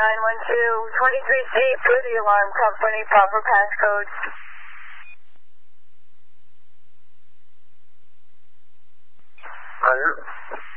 23C for the alarm company, proper passcode. Roger.